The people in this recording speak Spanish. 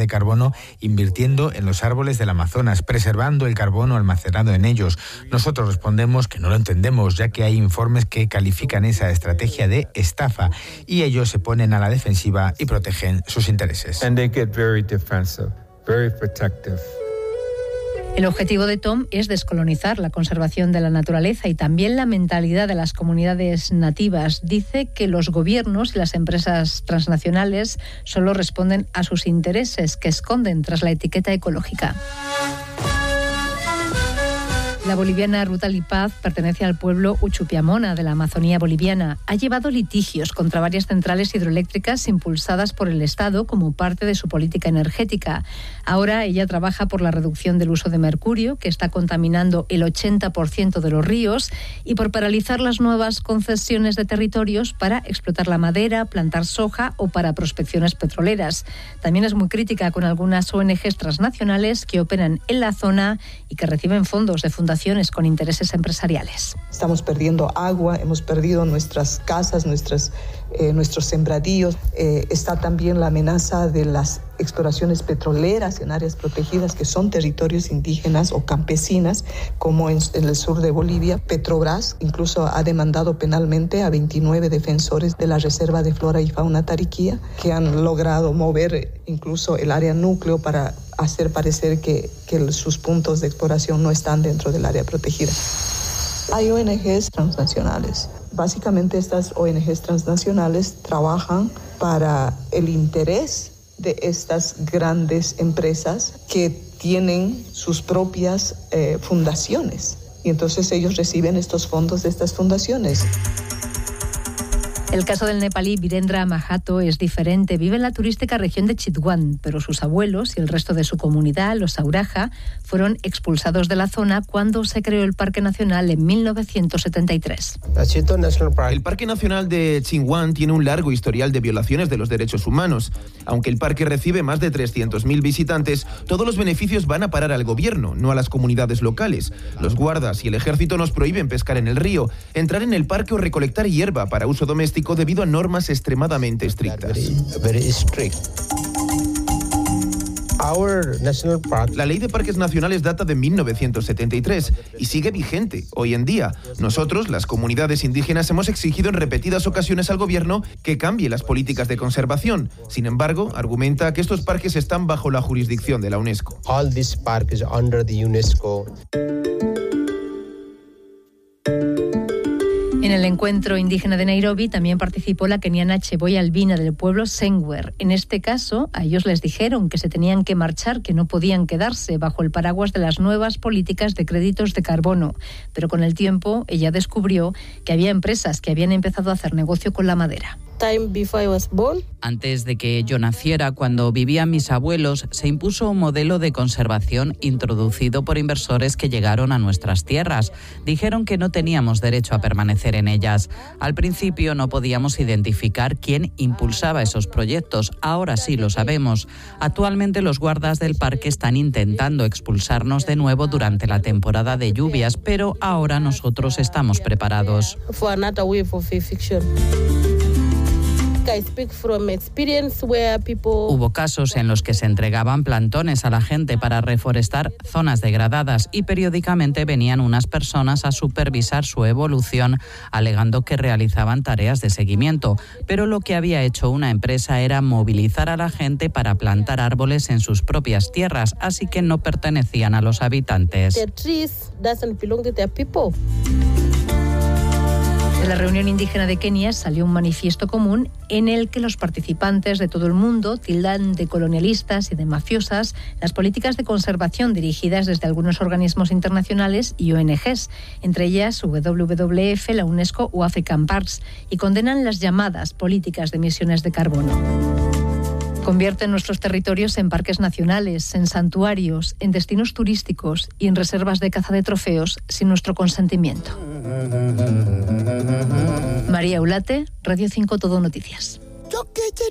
de carbono invirtiendo en los árboles del Amazonas, preservando el carbono almacenado en ellos. Nosotros respondemos que no lo entendemos, ya que hay informes que califican esa estrategia de estafa y ellos se ponen a la defensiva y protegen sus intereses. And they get very defensive, very protective. El objetivo de Tom es descolonizar la conservación de la naturaleza y también la mentalidad de las comunidades nativas. Dice que los gobiernos y las empresas transnacionales solo responden a sus intereses, que esconden tras la etiqueta ecológica. La boliviana Ruta Lipaz pertenece al pueblo Uchupiamona de la Amazonía boliviana. Ha llevado litigios contra varias centrales hidroeléctricas impulsadas por el Estado como parte de su política energética. Ahora ella trabaja por la reducción del uso de mercurio, que está contaminando el 80% de los ríos, y por paralizar las nuevas concesiones de territorios para explotar la madera, plantar soja o para prospecciones petroleras. También es muy crítica con algunas ONGs transnacionales que operan en la zona y que reciben fondos de fundaciones con intereses empresariales. Estamos perdiendo agua, hemos perdido nuestras casas, nuestros sembradíos. Está también la amenaza de las exploraciones petroleras en áreas protegidas que son territorios indígenas o campesinas, como en el sur de Bolivia. Petrobras incluso ha demandado penalmente a 29 defensores de la Reserva de Flora y Fauna Tariquía, que han logrado mover incluso el área núcleo para hacer parecer que sus puntos de exploración no están dentro del área protegida. Hay ONGs transnacionales. Básicamente estas ONGs transnacionales trabajan para el interés de estas grandes empresas que tienen sus propias fundaciones. Y entonces ellos reciben estos fondos de estas fundaciones. El caso del nepalí Virendra Mahato es diferente. Vive en la turística región de Chitwan, pero sus abuelos y el resto de su comunidad, los Sauraja, fueron expulsados de la zona cuando se creó el Parque Nacional en 1973. El Parque Nacional de Chitwan tiene un largo historial de violaciones de los derechos humanos. Aunque el parque recibe más de 300.000 visitantes, todos los beneficios van a parar al gobierno, no a las comunidades locales. Los guardas y el ejército nos prohíben pescar en el río, entrar en el parque o recolectar hierba para uso doméstico debido a normas extremadamente estrictas. La ley de parques nacionales data de 1973 y sigue vigente hoy en día. Nosotros, las comunidades indígenas, hemos exigido en repetidas ocasiones al gobierno que cambie las políticas de conservación. Sin embargo, argumenta que estos parques están bajo la jurisdicción de la UNESCO. All these parks under the UNESCO. En el encuentro indígena de Nairobi también participó la keniana Cheboy Albina del pueblo Sengwer. En este caso, a ellos les dijeron que se tenían que marchar, que no podían quedarse bajo el paraguas de las nuevas políticas de créditos de carbono. Pero con el tiempo, ella descubrió que había empresas que habían empezado a hacer negocio con la madera. Antes de que yo naciera, cuando vivían mis abuelos, se impuso un modelo de conservación introducido por inversores que llegaron a nuestras tierras. Dijeron que no teníamos derecho a permanecer en ellas. Al principio no podíamos identificar quién impulsaba esos proyectos. Ahora sí lo sabemos. Actualmente los guardas del parque están intentando expulsarnos de nuevo durante la temporada de lluvias, pero ahora nosotros estamos preparados. Hubo casos en los que se entregaban plantones a la gente para reforestar zonas degradadas y periódicamente venían unas personas a supervisar su evolución, alegando que realizaban tareas de seguimiento. Pero lo que había hecho una empresa era movilizar a la gente para plantar árboles en sus propias tierras, así que no pertenecían a los habitantes. De la reunión indígena de Kenia salió un manifiesto común en el que los participantes de todo el mundo tildan de colonialistas y de mafiosas las políticas de conservación dirigidas desde algunos organismos internacionales y ONGs, entre ellas WWF, la UNESCO o African Parks, y condenan las llamadas políticas de emisiones de carbono. Convierten nuestros territorios en parques nacionales, en santuarios, en destinos turísticos y en reservas de caza de trofeos sin nuestro consentimiento. María Ulate, Radio 5 Todo Noticias.